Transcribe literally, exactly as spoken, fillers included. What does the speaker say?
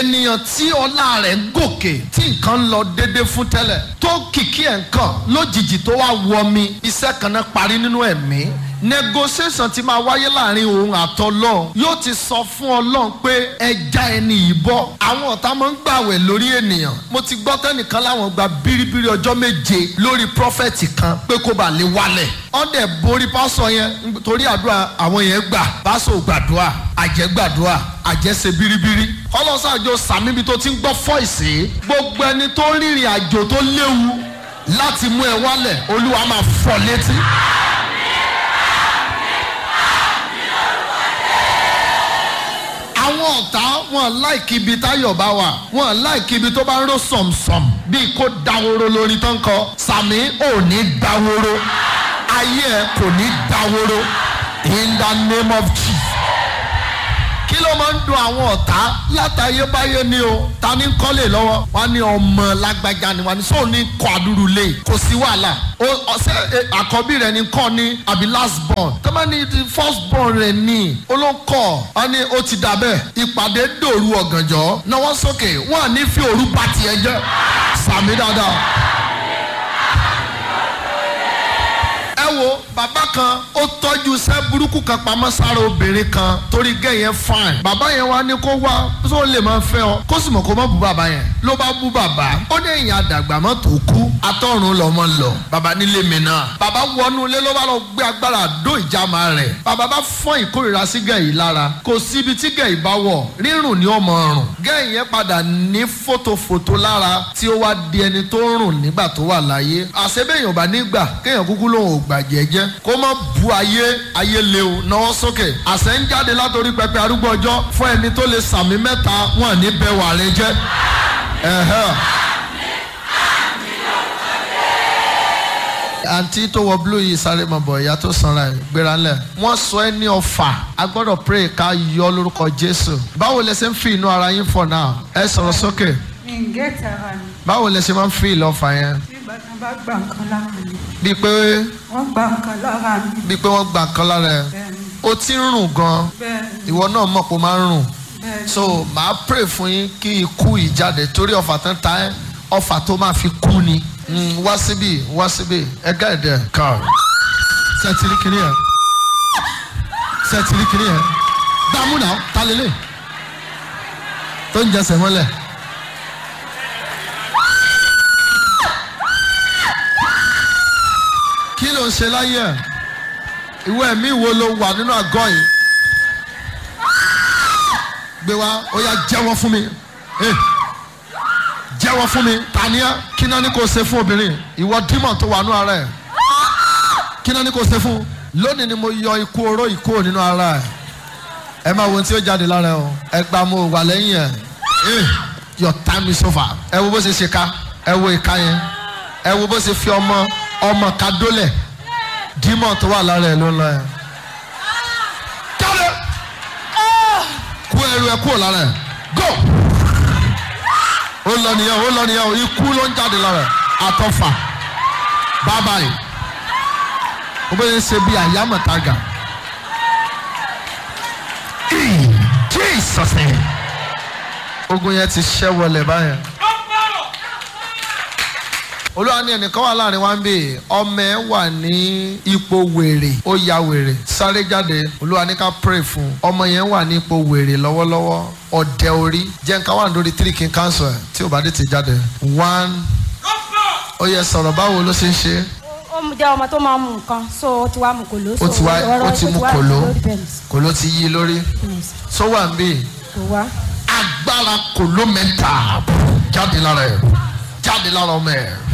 ènìyàn tí ọlá rẹ̀ gòkè tí nǹkan ń lọ déédéé fún tẹ́lẹ̀ tó kìkì ẹ̀ nǹkan lójijì tó wá wọ mi iṣẹ́ kan náà parí nínú ẹ̀mí negotiation ti máa wáyé láàrin òun àtọlọ́run yóò ti sọ fún ọlọ́run pé ẹja ẹni yìí bọ́. àwọn ọ̀tá máa ń gbàwẹ̀ lórí ènìyàn. mo ti gbọ́ tẹ́nìkan láwọn gba bíríbírí ọjọ́ méje lórí prọfẹ̀tì kan pé kó bàa lè wálẹ̀. ọ̀dẹ̀ borí pásọ yẹn torí àdúrà àwọn yẹn gbà pásọ gbàdúrà àjẹ́ gbàdúrà àjẹ́ ṣe bíríbírí. ọlọ́sàájò sàmíbi tó ti ń gbọ́ fọ́ìsì gbogbo ẹni tó rìnrìn àjò tó léwu láti mú ẹ wálẹ̀ olúwa máa fọ́ létí. àwọn ọ̀tá wọn láìkí ibi táyọ̀ bá wà wọn láìkí ibi tó bá ń ró sọ̀msọ̀m bíi kó dáwóró lórí tó ń kọ sàmì ò ní dáwóró ayé ẹ kò ní dáwóró in the name of Jesus. kí ló máa ń dùn àwọn ọ̀tá látayébáyé ni o ta ní kọ́lé lọ́wọ́ wọn ní ọmọ lágbájá ni wọn ní sóò ní kọ́ àdúrú lé kò sí wàhálà ọ̀sẹ̀ àkọ́bí rẹ̀ ní kọ́ ní àbí last born tọ́mọ ní first born rẹ̀ ní olóńkọ́ wọn ní ó ti dàbẹ̀ ìpàdé dòru ọ̀gànjọ́ náwó sókè wọn à ní fi òru bá tiẹ̀ jẹ́ sàmì dáadáa. ẹ wo bàbá kan ó tọ́jú iṣẹ́ burúkú kan pamọ́ sára obìnrin kan torí gẹ́ yẹn fine. bàbá yẹn wá ní kó wá tó lè máa fẹ́ ọ kó sì mọ̀ kó má bú bàbá yẹn ló bá bú bàbá. ó ní èèyàn àdàgbà mọ́ tó kú atọ́run lọ́mọ lọ. bàbá nílé mi náà. bàbá wọnú ilé ló bá lọ gbé agbára àdó ìjàmà rẹ̀. bàbá bá fọ́n ìkórìíra sí gẹ̀yì lára kò síbi tí gẹ̀yì bá wọ̀ rírùn ní ọmọ ọrùn. gẹ̀yì yẹn padà ní fòtòfòtò lára tí ó wá di ẹni tó rùn nígbà tó wà láyé. àṣebéèyàn bá nígbà kéèyàn kúkú lòun ò gbà jẹ́jẹ́ kó má bu ayé ayé léwu náwó sókè àṣẹ ń jáde látòrí pẹpẹ arúgbó ọjọ́ fún ẹni tó lè sàmì mẹ́ta wọn ní bẹ wà rẹ jẹ́. àǹtí tó wọ blue yìí sáré mọ̀ bọ̀ ìyá tó sanra ẹ̀ gbéra ńlẹ̀ wọ́n sọ ẹ́ ní ọ̀fà a gbọ́dọ̀ pray ká yọ lórúkọ Jésù. báwo lẹ ṣe ń fi inú ara yín for now ẹ sọ̀rọ̀ sókè. báwo lẹ ṣe máa ń fi ìlọ́fà yẹn. bá gba nǹkan lára mi. bíi pé. wọ́n gba nǹkan lára mi. bíi pé wọ́n gba nǹkan lára ẹ̀. o ti ń rùn gan. ìwọ náà mọ̀ pé o máa ń rùn. so màá pray fún yín kí ikú yìí jáde torí ọ̀fà tán ta ẹ́ ọ̀fà tó máa fi kú ni. wá síbí wá síbí ẹ gẹ́gẹ́ ká. sẹ́tìrì kìíní ẹ̀ sẹ́tìrì kìíní ẹ̀ dààmú náà ta lélẹ̀ tó ń jẹsẹ̀ mọ́lẹ̀. kí ló ń ṣe láyé ẹ̀ ìwé ẹ̀mí wo ló wà nínú àgọ́ yìí gbé wá ó yá jẹ́wọ́ fún mi jẹ́wọ́ fún mi tàníyà kí náà ní kò ṣe fún obìnrin ìwọ dímọ̀ tó wà nínú ara ẹ̀ kí náà ní kò ṣe fún lónìí ni mo yọ ikú oró ikú nínú ara ẹ̀ ẹ máa wo ohun tí ó jáde lára ẹ̀ o ẹ gbà mo wà lẹ́yìn ẹ̀ your time is over ẹ wo bó ṣe ṣe ká ẹ wo ìka yẹn ẹ wo bó ṣe fi ọmọ ọmọ kadólẹ̀ dímọ̀ tó wà lára ẹ̀ ló ń lọ ẹ̀. jáde kú ẹrù ẹ kúrò lára ẹ̀ go ó lọ nìyẹn ó lọ nìyẹn o ikú ló ń jáde lára ẹ̀ àtọ̀fà bàbá yìí ó bẹ́ẹ̀ ṣe bí àyámọ̀tàgà Jesus name ogun yẹn ti ṣẹ́ wọlé báyẹn. Olúwa ní ẹnìkan wà láàrin wa ń bè ọmọ ẹ wà ní ipò wèrè ó ya wèrè sáré jáde Olúwa ní ká pray fún ọmọ yẹn wà ní ipò wèrè lọ́wọ́lọ́wọ́ ọ̀dẹ orí jẹ́ nǹkan wà lórí three king council ẹ̀ tí ò bá dé ti jáde one ó yẹ sọ̀rọ̀ báwo ló ṣe ń ṣe. ó jẹ́ ọmọ tó máa ń mu nǹkan so ó ti wá mu kòló. ó ti wá ó ti mu kòló kòló ti yí lórí so wà ń bè agbára kòló mẹ́ta jáde lára ẹ̀ jáde lára ọmọ ẹ̀.